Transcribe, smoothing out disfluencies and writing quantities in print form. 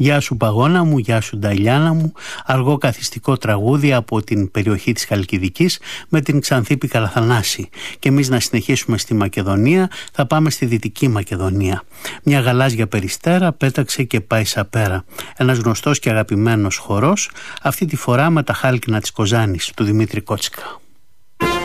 Γεια σου Παγώνα μου, γεια σου Νταλιάνα μου, αργό καθιστικό τραγούδι από την περιοχή της Χαλκιδικής με την Ξανθίπη Καλαθανάση. Και εμείς να συνεχίσουμε στη Μακεδονία, θα πάμε στη Δυτική Μακεδονία. Μια γαλάζια περιστέρα πέταξε και πάει σαπέρα. Ένας γνωστός και αγαπημένος χορός, αυτή τη φορά με τα χάλκινα της Κοζάνης, του Δημήτρη Κότσικα.